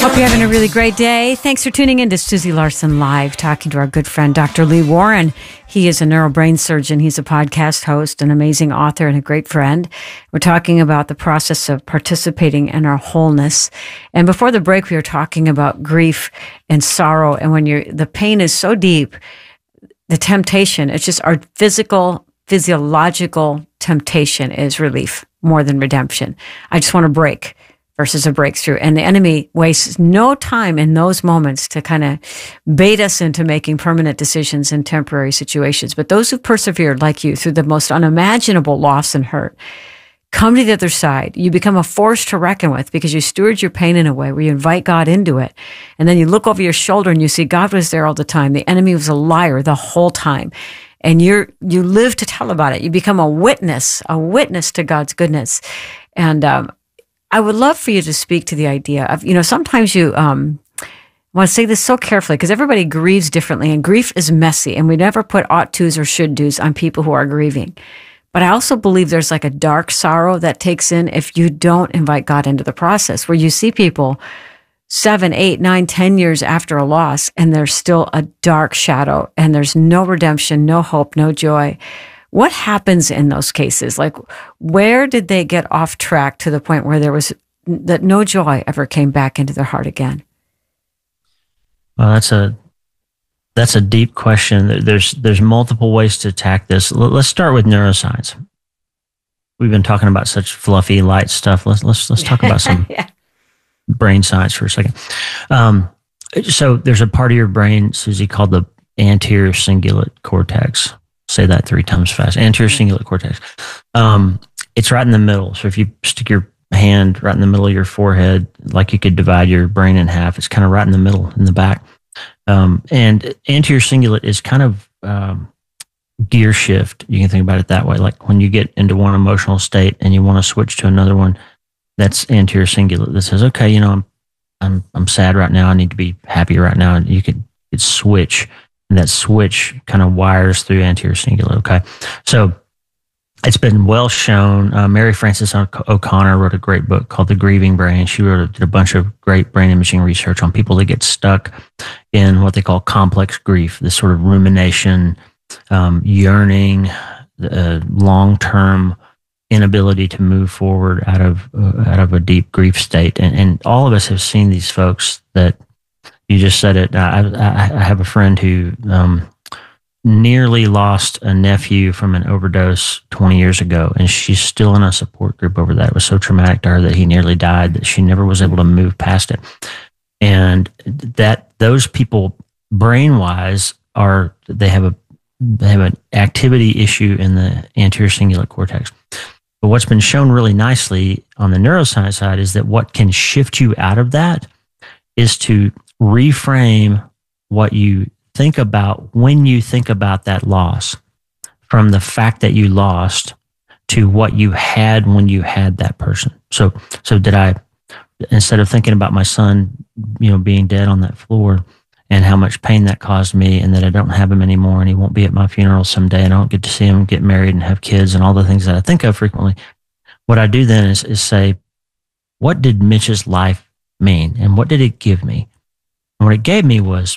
Hope you're having a really great day. Thanks for tuning in to Susie Larson Live, talking to our good friend, Dr. Lee Warren. He is a neurobrain surgeon. He's a podcast host, an amazing author, and a great friend. We're talking about the process of participating in our wholeness. And before the break, we were talking about grief and sorrow. And when the pain is so deep, the temptation, it's just our physiological temptation is relief more than redemption. I just want to break versus a breakthrough. And the enemy wastes no time in those moments to kind of bait us into making permanent decisions in temporary situations. But those who persevered like you through the most unimaginable loss and hurt come to the other side. You become a force to reckon with because you steward your pain in a way where you invite God into it. And then you look over your shoulder and you see God was there all the time. The enemy was a liar the whole time. And you live to tell about it. You become a witness to God's goodness. And I would love for you to speak to the idea of, sometimes you I want to say this so carefully because everybody grieves differently, and grief is messy, and we never put ought tos or should dos on people who are grieving. But I also believe there's like a dark sorrow that takes in if you don't invite God into the process, where you see people 7, 8, 9, 10 years after a loss, and there's still a dark shadow, and there's no redemption, no hope, no joy. What happens in those cases? Like, where did they get off track to the point where that no joy ever came back into their heart again? Well, that's a deep question. There's multiple ways to attack this. Let's start with neuroscience. We've been talking about such fluffy, light stuff. Let's talk about some brain science for a second. So there's a part of your brain, Susie, called the anterior cingulate cortex. Say that 3 times fast. Anterior cingulate cortex. It's right in the middle. So if you stick your hand right in the middle of your forehead, like you could divide your brain in half, it's kind of right in the middle, in the back. And anterior cingulate is kind of gear shift. You can think about it that way. Like when you get into one emotional state and you want to switch to another one, that's anterior cingulate that says, okay, I'm sad right now. I need to be happy right now. And you could switch. And that switch kind of wires through anterior cingulate. Okay. So it's been well shown. Mary Frances O'Connor wrote a great book called The Grieving Brain. She did a bunch of great brain imaging research on people that get stuck in what they call complex grief, this sort of rumination, yearning, long-term inability to move forward out of a deep grief state. And all of us have seen these folks that, you just said it. I have a friend who nearly lost a nephew from an overdose 20 years ago, and she's still in a support group over that. It was so traumatic to her that he nearly died that she never was able to move past it. And that those people, brain-wise, they have an activity issue in the anterior cingulate cortex. But what's been shown really nicely on the neuroscience side is that what can shift you out of that is to reframe what you think about when you think about that loss, from the fact that you lost to what you had when you had that person. So did I, instead of thinking about my son, being dead on that floor and how much pain that caused me, and that I don't have him anymore and he won't be at my funeral someday and I don't get to see him get married and have kids and all the things that I think of frequently, what I do then is say, what did Mitch's life mean and what did it give me? And what it gave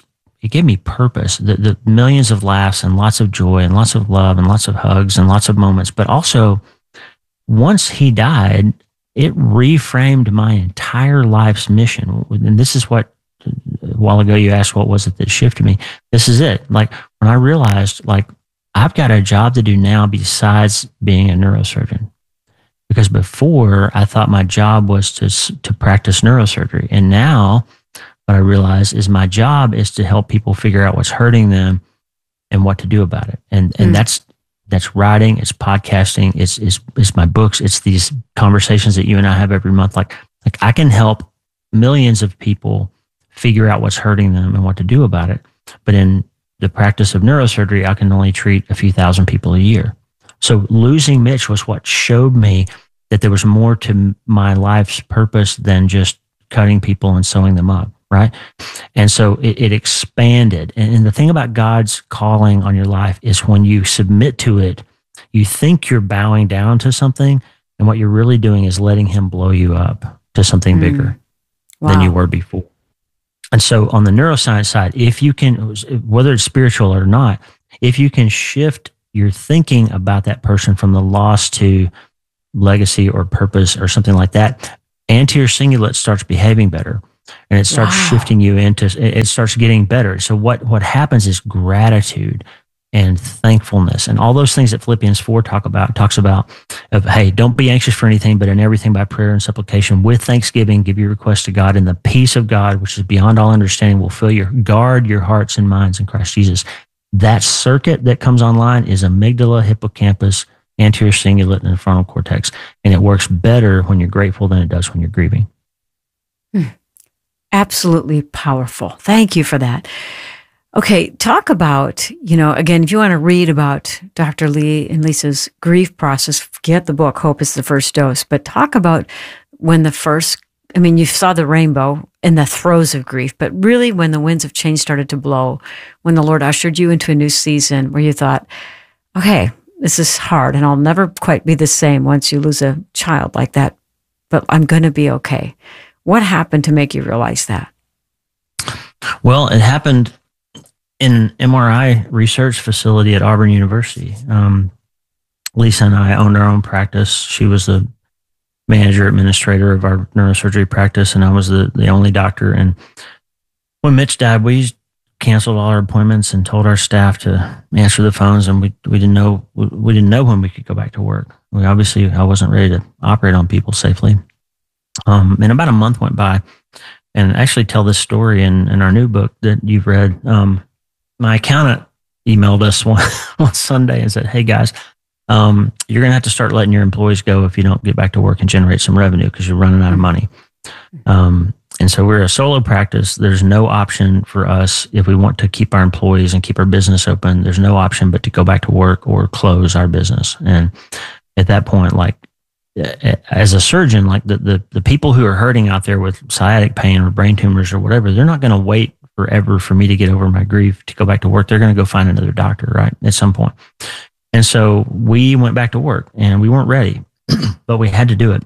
me purpose, the millions of laughs and lots of joy and lots of love and lots of hugs and lots of moments. But also, once he died, it reframed my entire life's mission. And this is what, a while ago you asked, what was it that shifted me? This is it. Like when I realized, I've got a job to do now besides being a neurosurgeon. Because before, I thought my job was to practice neurosurgery. And now, what I realize is my job is to help people figure out what's hurting them and what to do about it. And that's writing, it's podcasting, it's my books, it's these conversations that you and I have every month. Like I can help millions of people figure out what's hurting them and what to do about it. But in the practice of neurosurgery, I can only treat a few thousand people a year. So losing Mitch was what showed me that there was more to my life's purpose than just cutting people and sewing them up. Right. And so it expanded. And the thing about God's calling on your life is when you submit to it, you think you're bowing down to something. And what you're really doing is letting him blow you up to something bigger than you were before. And so on the neuroscience side, if you can, whether it's spiritual or not, if you can shift your thinking about that person from the loss to legacy or purpose or something like that, anterior cingulate starts behaving better, and it starts shifting you into, it starts getting better. So what happens is gratitude and thankfulness and all those things that Philippians 4 talks about of, hey, don't be anxious for anything, but in everything by prayer and supplication with thanksgiving, give your requests to God, and the peace of God, which is beyond all understanding, will guard your hearts and minds in Christ Jesus. That circuit that comes online is amygdala, hippocampus, anterior cingulate, and the frontal cortex. And it works better when you're grateful than it does when you're grieving. Absolutely powerful. Thank you for that. Okay, talk about, again, if you want to read about Dr. Lee and Lisa's grief process, forget the book, Hope is the First Dose, but talk about when you saw the rainbow in the throes of grief, but really when the winds of change started to blow, when the Lord ushered you into a new season where you thought, okay, this is hard and I'll never quite be the same once you lose a child like that, but I'm going to be okay. What happened to make you realize that? Well, it happened in an MRI research facility at Auburn University. Lisa and I owned our own practice. She was the manager, administrator of our neurosurgery practice, and I was the only doctor. And when Mitch died, we canceled all our appointments and told our staff to answer the phones, and we didn't know when we could go back to work. I wasn't ready to operate on people safely. And about a month went by, and I actually tell this story in our new book that you've read. My accountant emailed us one Sunday and said, hey guys, you're going to have to start letting your employees go if you don't get back to work and generate some revenue because you're running out of money. And so we're a solo practice. There's no option for us if we want to keep our employees and keep our business open. There's no option but to go back to work or close our business. And at that point, as a surgeon, the people who are hurting out there with sciatic pain or brain tumors or whatever, they're not going to wait forever for me to get over my grief to go back to work. They're going to go find another doctor, right, at some point. And so we went back to work, and we weren't ready, but we had to do it.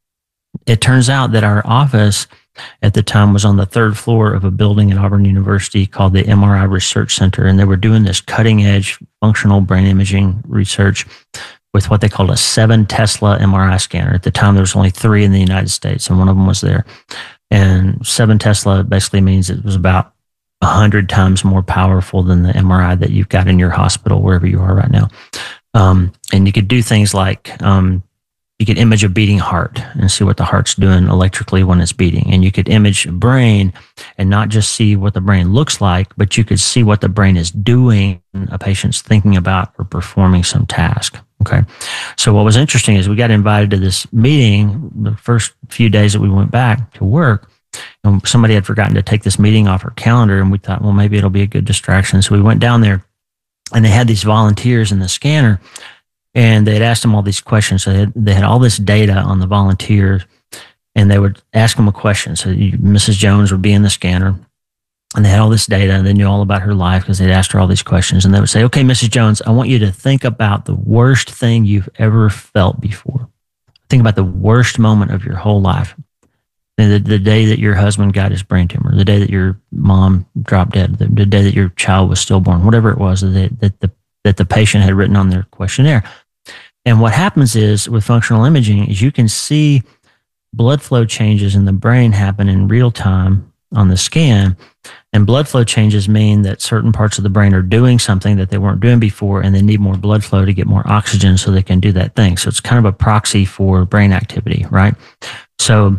It turns out that our office at the time was on the third floor of a building at Auburn University called the MRI Research Center, and they were doing this cutting-edge functional brain imaging research with what they called a 7 Tesla MRI scanner. At the time, there was only 3 in the United States, and one of them was there. And 7 Tesla basically means it was about 100 times more powerful than the MRI that you've got in your hospital, wherever you are right now. And you could do things like you could image a beating heart and see what the heart's doing electrically when it's beating. And you could image a brain and not just see what the brain looks like, but you could see what the brain is doing when a patient's thinking about or performing some task. Okay. So what was interesting is we got invited to this meeting the first few days that we went back to work. And somebody had forgotten to take this meeting off our calendar, and we thought, well, maybe it'll be a good distraction. So we went down there, and they had these volunteers in the scanner, and they had asked them all these questions. So they had all this data on the volunteers, and they would ask them a question. So Mrs. Jones would be in the scanner, and they had all this data, and they knew all about her life because they'd asked her all these questions. And they would say, okay, Mrs. Jones, I want you to think about the worst thing you've ever felt before. Think about the worst moment of your whole life. The day that your husband got his brain tumor, the day that your mom dropped dead, the day that your child was stillborn, whatever it was that the patient had written on their questionnaire. And what happens is with functional imaging is you can see blood flow changes in the brain happen in real time on the scan. And blood flow changes mean that certain parts of the brain are doing something that they weren't doing before, and they need more blood flow to get more oxygen so they can do that thing. So it's kind of a proxy for brain activity, right? So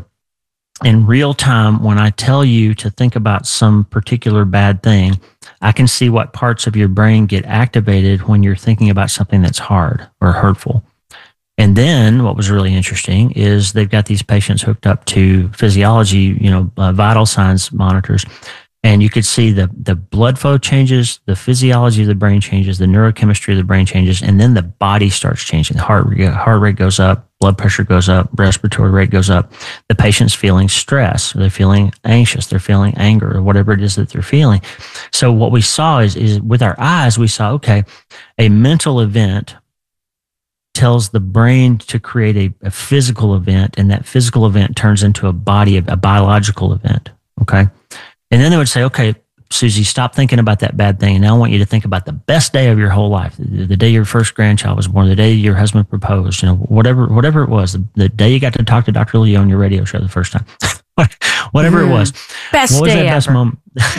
in real time, when I tell you to think about some particular bad thing, I can see what parts of your brain get activated when you're thinking about something that's hard or hurtful. And then what was really interesting is they've got these patients hooked up to physiology, vital signs monitors. And you could see the blood flow changes, the physiology of the brain changes, the neurochemistry of the brain changes, and then the body starts changing. The heart rate goes up, blood pressure goes up, respiratory rate goes up. The patient's feeling stress, they're feeling anxious, they're feeling anger, or whatever it is that they're feeling. So what we saw is with our eyes, we saw, okay, a mental event tells the brain to create a physical event, and that physical event turns into a biological event, okay? And then they would say, okay, Susie, stop thinking about that bad thing. And now I want you to think about the best day of your whole life. The day your first grandchild was born, the day your husband proposed, whatever it was, the day you got to talk to Dr. Leo on your radio show the first time, whatever it was. Best what was day that best ever. moment?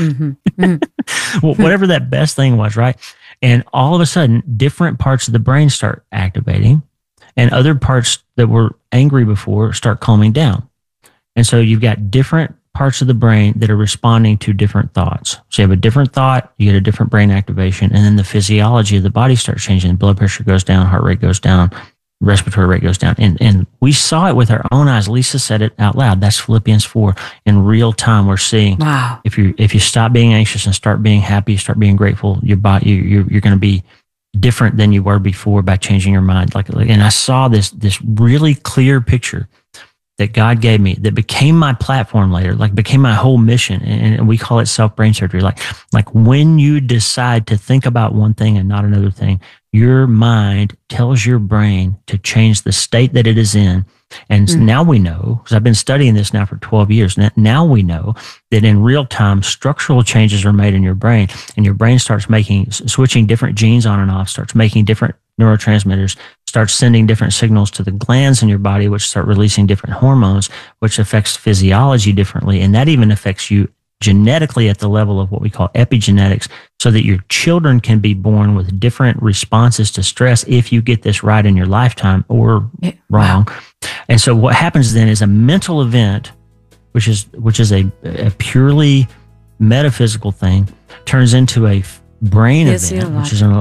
Well, whatever that best thing was, right? And all of a sudden, different parts of the brain start activating, and other parts that were angry before start calming down. And so you've got different parts of the brain that are responding to different thoughts. So you have a different thought, you get a different brain activation, and then the physiology of the body starts changing. Blood pressure goes down, heart rate goes down, respiratory rate goes down. And we saw it with our own eyes. Lisa said it out loud. That's Philippians 4. In real time, we're seeing Wow. if you stop being anxious and start being happy, start being grateful, your body, you're going to be different than you were before by changing your mind. And I saw this really clear picture that God gave me that became my platform later, became my whole mission. And we call it self-brain surgery. Like when you decide to think about one thing and not another thing, your mind tells your brain to change the state that it is in. And now we know, because I've been studying this now for 12 years, now we know that in real time, structural changes are made in your brain, and your brain starts switching different genes on and off, starts making different neurotransmitters, starts sending different signals to the glands in your body, which start releasing different hormones, which affects physiology differently. And that even affects you genetically at the level of what we call epigenetics, so that your children can be born with different responses to stress if you get this right in your lifetime or wrong. Wow. And so what happens then is a mental event, which is a purely metaphysical thing, turns into a brain event, which is an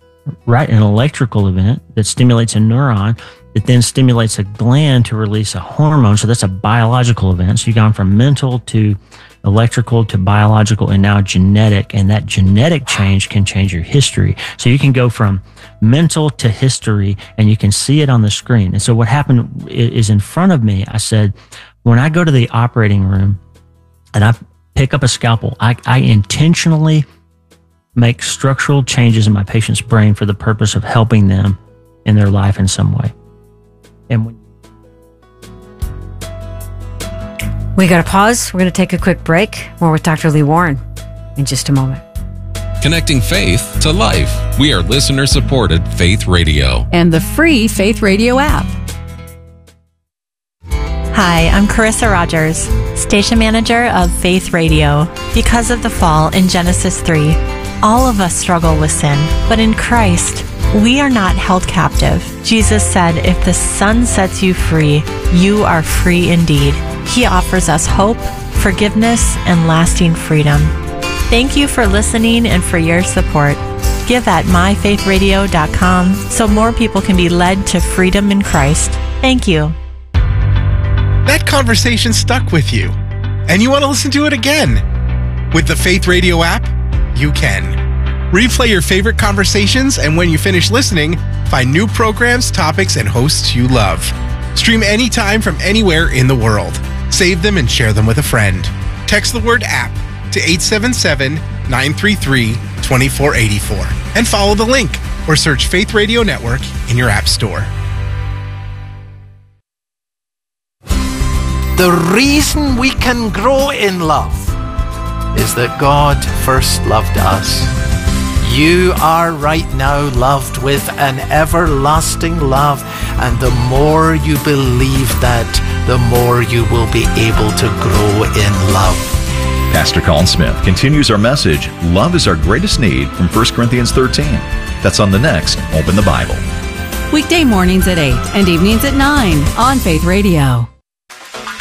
electrical event that stimulates a neuron that then stimulates a gland to release a hormone. So that's a biological event. So you've gone from mental to electrical to biological and now genetic. And that genetic change can change your history. So you can go from mental to history, and you can see it on the screen. And so what happened is, in front of me, I said, when I go to the operating room and I pick up a scalpel, I intentionally make structural changes in my patient's brain for the purpose of helping them in their life in some way. And we got to pause. We're going to take a quick break. More with Dr. Lee Warren in just a moment. Connecting faith to life. We are listener-supported Faith Radio. And the free Faith Radio app. Hi, I'm Carissa Rogers, station manager of Faith Radio. Because of the fall in Genesis 3, all of us struggle with sin, but in Christ, we are not held captive. Jesus said, if the Son sets you free, you are free indeed. He offers us hope, forgiveness, and lasting freedom. Thank you for listening and for your support. Give at myfaithradio.com so more people can be led to freedom in Christ. Thank you. That conversation stuck with you, and you want to listen to it again. With the Faith Radio app, you can. Replay your favorite conversations, and when you finish listening, find new programs, topics, and hosts you love. Stream anytime from anywhere in the world. Save them and share them with a friend. Text the word app to 877-933-2484 and follow the link, or search Faith Radio Network in your app store. The reason we can grow in love is that God first loved us. You are right now loved with an everlasting love, and the more you believe that, the more you will be able to grow in love. Pastor Colin Smith continues our message, Love is Our Greatest Need, from 1 Corinthians 13. That's on the next Open the Bible. Weekday mornings at 8 and evenings at 9 on Faith Radio.